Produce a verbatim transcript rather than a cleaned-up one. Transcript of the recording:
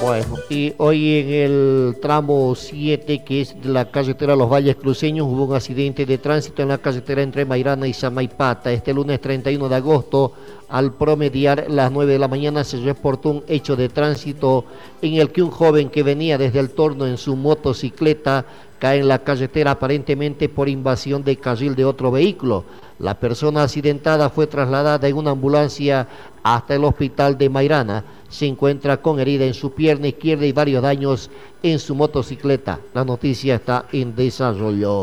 Bueno, y hoy en el tramo siete, que es de la carretera Los Valles Cruceños, hubo un accidente de tránsito en la carretera entre Mairana y Samaipata. Este lunes treinta y uno de agosto, al promediar las nueve de la mañana, se reportó un hecho de tránsito en el que un joven que venía desde el Torno en su motocicleta cae en la carretera aparentemente por invasión de carril de otro vehículo. La persona accidentada fue trasladada en una ambulancia hasta el hospital de Mairana. Se encuentra con herida en su pierna izquierda y varios daños en su motocicleta. La noticia está en desarrollo.